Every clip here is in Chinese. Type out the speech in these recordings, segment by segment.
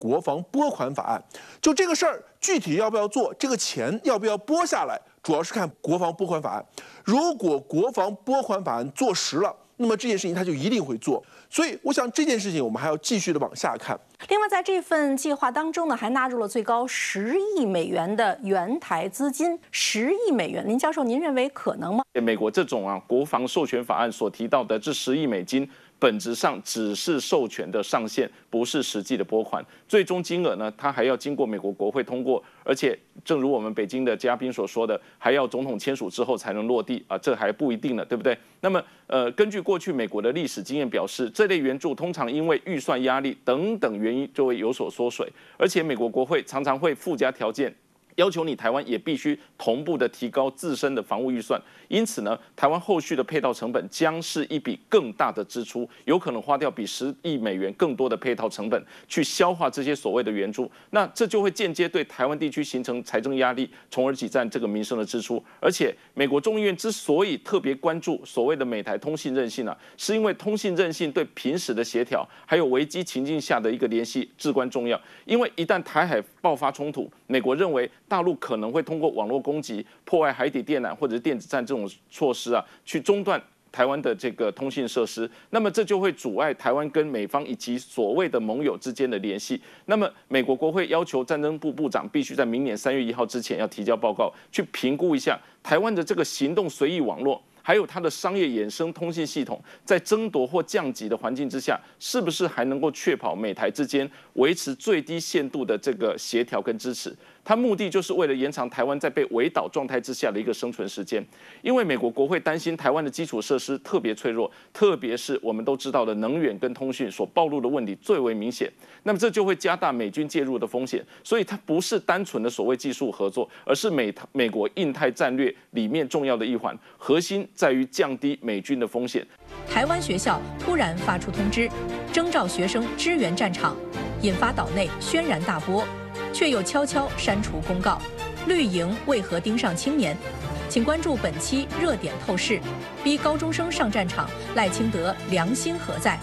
国防拨款法案。就这个事儿，具体要不要做，这个钱要不要拨下来，主要是看国防拨款法案。如果国防拨款法案做实了，那么这件事情他就一定会做。所以，我想这件事情我们还要继续的往下看。 另外，在这份计划当中呢，还纳入了最高10亿美元的援台资金。10亿美元，林教授，您认为可能吗？ 美国这种国防授权法案所提到的这10亿美金，本质上只是授权的上限，不是实际的拨款。最终金额呢，它还要经过美国国会通过，而且正如我们北京的嘉宾所说的，还要总统签署之后才能落地啊，这还不一定呢，对不对？那么根据过去美国的历史经验表示，这类援助通常因为预算压力等等原因就会有所缩水，而且美国国会常常会附加条件，要求你台湾也必须同步的提高自身的防务预算，因此呢，台湾后续的配套成本将是一笔更大的支出，有可能花掉比10亿美元更多的配套成本去消化这些所谓的援助，那这就会间接对台湾地区形成财政压力，从而挤占这个民生的支出。而且，美国众议院之所以特别关注所谓的美台通信韧性是因为通信韧性对平时的协调还有危机情境下的一个联系至关重要。因为一旦台海爆发冲突，美国认为大陆可能会通过网络攻击、破坏海底电缆或者是电子战这种措施去中断台湾的这个通信设施，那么这就会阻碍台湾跟美方以及所谓的盟友之间的联系。那么美国国会要求战争部部长必须在明年3月1号之前要提交报告，去评估一下台湾的这个行动随意网络，还有它的商业衍生通信系统，在争夺或降级的环境之下，是不是还能够确保美台之间维持最低限度的这个协调跟支持？它目的就是为了延长台湾在被围岛状态之下的一个生存时间。因为美国国会担心台湾的基础设施特别脆弱，特别是我们都知道的能源跟通讯所暴露的问题最为明显，那么这就会加大美军介入的风险。所以它不是单纯的所谓技术合作，而是美国印太战略里面重要的一环，核心在于降低美军的风险。 台湾学校突然发出通知，征召学生支援战场，引发岛内轩然大波，却又悄悄删除公告。绿营为何盯上青年？请关注本期热点透视。逼高中生上战场，赖清德良心何在？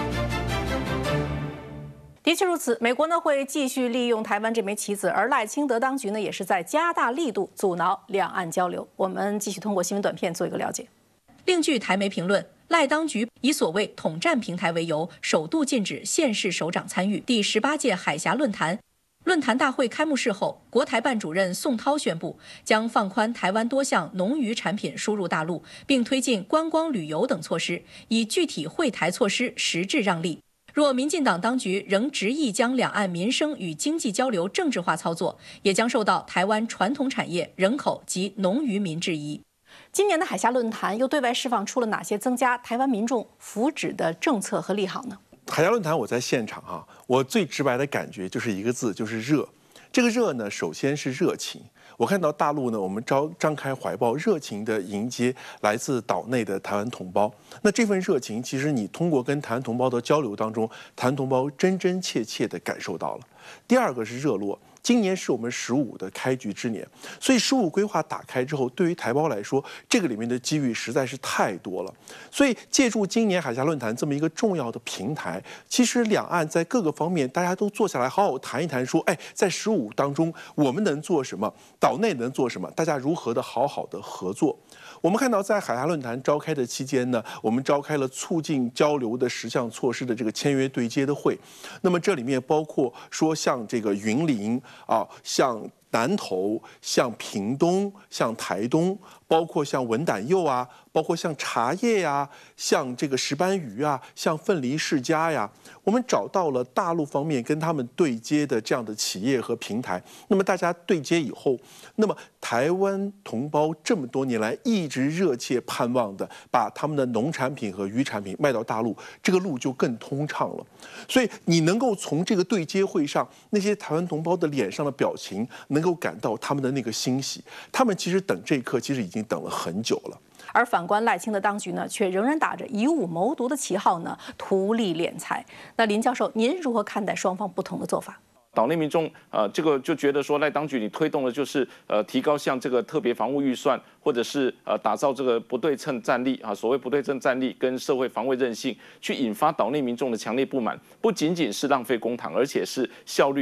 的确如此，美国呢会继续利用台湾这枚棋子，而赖清德当局呢也是在加大力度阻挠两岸交流。我们继续通过新闻短片做一个了解。 另据台媒评论，赖当局以所谓统战平台为由，首度禁止县市首长参与第18届海峡论坛。论坛大会开幕式后，国台办主任宋涛宣布，将放宽台湾多项农渔产品输入大陆，并推进观光旅游等措施，以具体惠台措施实质让利。若民进党当局仍执意将两岸民生与经济交流政治化操作，也将受到台湾传统产业、人口及农渔民质疑。 今年的海峡论坛又对外释放出了哪些增加台湾民众福祉的政策和利好呢？ 海峡论坛我在现场我最直白的感觉就是一个字，就是热。这个热呢，首先是热情。我看到大陆呢，我们张开怀抱，热情的迎接来自岛内的台湾同胞。那这份热情，其实你通过跟台湾同胞的交流当中，台湾同胞真真切切地感受到了。第二个是热络。今年是我们15的开局之年，所以15规划打开之后，对于台胞来说，这个里面的机遇实在是太多了。所以借助今年海峡论坛这么一个重要的平台，其实两岸在各个方面大家都坐下来好好谈一谈，说，在15当中我们能做什么，岛内能做什么，大家如何的好好的合作。我们看到，在海峡论坛召开的期间呢，我们召开了促进交流的10项措施的这个签约对接的会。那么这里面包括说，像这个云林像南投、像屏东、像台东，包括像文胆柚包括像茶叶像这个石斑鱼像凤梨世家我们找到了大陆方面跟他们对接的这样的企业和平台。那么大家对接以后，那么台湾同胞这么多年来一直热切盼望的，把他们的农产品和渔产品卖到大陆，这个路就更通畅了。所以你能够从这个对接会上，那些台湾同胞的脸上的表情，能够感到他们的那个欣喜。他们其实等这一刻，其实已经等了很久了。 而反观赖清德当局呢，却仍然打着以武谋独的旗号呢，图利敛财。那林教授，您如何看待双方不同的做法？ 岛内民众这个就觉得说，赖当局你推动的就是提高像这个特别防务预算，或者是打造这个不对称战力所谓不对称战力跟社会防卫韧性，去引发岛内民众的强烈不满，不仅仅是浪费公帑，而且是效率